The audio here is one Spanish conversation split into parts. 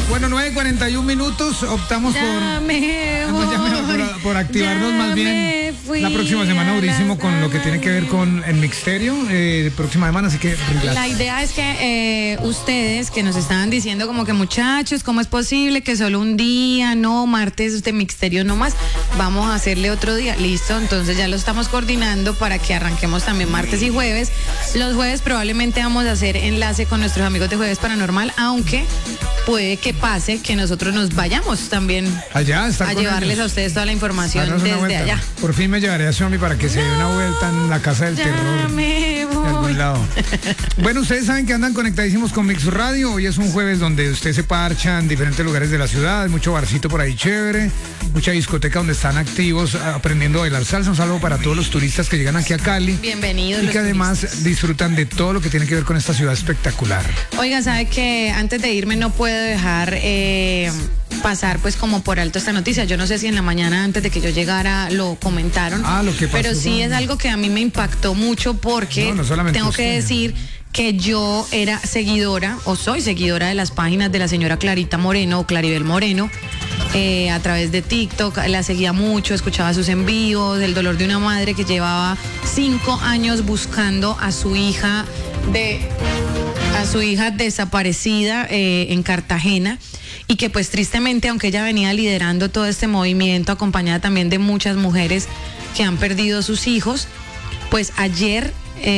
Bueno, 9:41, optamos por activarnos más bien la próxima semana durísimo con lo que tiene que ver con el mixterio, próxima semana, así que relax. La idea es que ustedes que nos estaban diciendo como que muchachos, ¿cómo es posible que solo un día, no, martes de mixterio no más? Vamos a hacerle otro día, listo, entonces ya lo estamos coordinando para que arranquemos también martes y jueves. Los jueves probablemente vamos a hacer enlace con nuestros amigos de Jueves Paranormal, aunque puede que pase que nosotros nos vayamos también allá a llevarles ellos. A ustedes toda la información desde allá. Por fin me llevaré a Xiaomi para que se dé una vuelta en la casa del terror de algún lado. Bueno, ustedes saben que andan conectadísimos con Mix Radio. Hoy es un jueves donde usted se parcha en diferentes lugares de la ciudad. Hay mucho barcito por ahí chévere, mucha discoteca donde están activos aprendiendo a bailar salsa. Un saludo para todos los turistas que llegan aquí a Cali. Bienvenidos. Y que además disfrutan de todo lo que tiene que ver con esta ciudad espectacular. Oiga, sabe que antes de irme no puedo dejar pasar pues como por alto esta noticia. Yo no sé si en la mañana antes de que yo llegara lo comentaron, lo que pasó, pero sí es algo que a mí me impactó mucho porque tengo que decir que yo era seguidora o soy seguidora de las páginas de la señora Clarita Moreno o Claribel Moreno. A través de TikTok la seguía mucho, escuchaba sus envíos, el dolor de una madre que llevaba 5 años buscando a su hija desaparecida en Cartagena, y que pues tristemente, aunque ella venía liderando todo este movimiento, acompañada también de muchas mujeres que han perdido sus hijos, pues ayer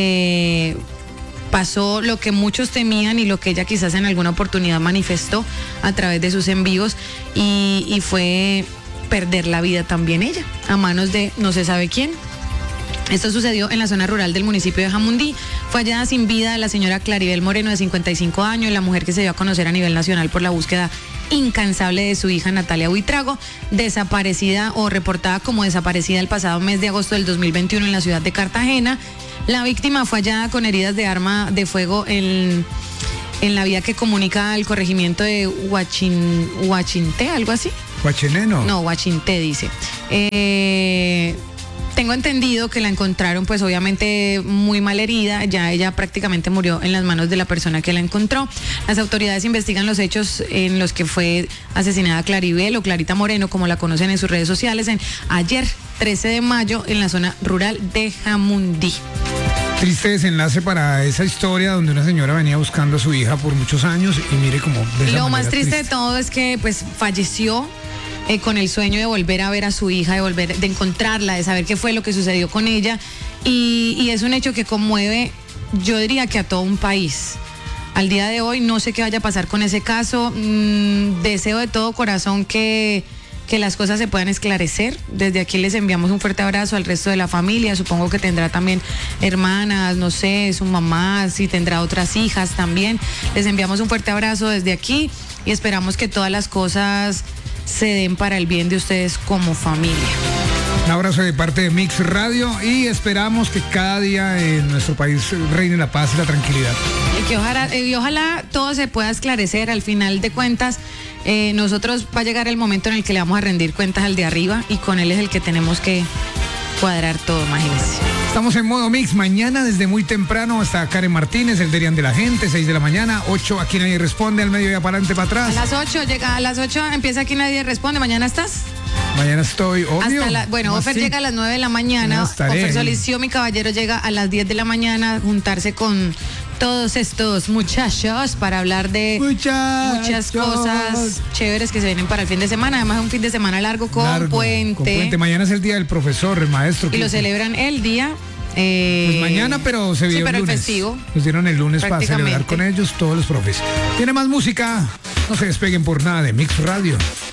pasó lo que muchos temían y lo que ella quizás en alguna oportunidad manifestó a través de sus envíos, y fue perder la vida también ella, a manos de no se sabe quién. Esto sucedió en la zona rural del municipio de Jamundí. Fue hallada sin vida la señora Claribel Moreno, de 55 años, la mujer que se dio a conocer a nivel nacional por la búsqueda incansable de su hija Natalia Buitrago, desaparecida o reportada como desaparecida el pasado mes de agosto del 2021 en la ciudad de Cartagena. La víctima fue hallada con heridas de arma de fuego en la vía que comunica al corregimiento de Huachinté, algo así. ¿Huachineno? No, Huachinté dice. Tengo entendido que la encontraron pues obviamente muy mal herida, ya ella prácticamente murió en las manos de la persona que la encontró. Las autoridades investigan los hechos en los que fue asesinada Claribel o Clarita Moreno, como la conocen en sus redes sociales, ayer 13 de mayo en la zona rural de Jamundí. Triste desenlace para esa historia donde una señora venía buscando a su hija por muchos años y mire cómo... Lo más triste de todo es que pues falleció con el sueño de volver a ver a su hija, de encontrarla, de saber qué fue lo que sucedió con ella, y es un hecho que conmueve, yo diría que a todo un país. Al día de hoy no sé qué vaya a pasar con ese caso. Deseo de todo corazón que las cosas se puedan esclarecer. Desde aquí les enviamos un fuerte abrazo al resto de la familia. Supongo que tendrá también hermanas, no sé, su mamá, si tendrá otras hijas también. Les enviamos un fuerte abrazo desde aquí y esperamos que todas las cosas se den para el bien de ustedes como familia. Un abrazo de parte de Mix Radio y esperamos que cada día en nuestro país reine la paz y la tranquilidad. Y ojalá todo se pueda esclarecer. Al final de cuentas, nosotros va a llegar el momento en el que le vamos a rendir cuentas al de arriba, y con él es el que tenemos que cuadrar todo, imagínense. Estamos en modo Mix, mañana desde muy temprano hasta Karen Martínez, el Derian de la Gente, 6 de la mañana, 8 Aquí Nadie Responde, al mediodía para adelante, para atrás. A las 8 empieza Aquí Nadie Responde. ¿Mañana estás? Mañana estoy, obvio. Ofer llega a las 9 de la mañana. Ofer Solicio, mi caballero, llega a las 10 de la mañana a juntarse con todos estos muchachos para hablar de muchas cosas chéveres que se vienen para el fin de semana. Además es un fin de semana largo con puente. Mañana es el día del profesor, el maestro. Y lo celebran el día. Pues mañana, pero se vio el lunes. El festivo. Nos dieron el lunes para celebrar con ellos todos los profes. Tiene más música. No se despeguen por nada de Mix Radio.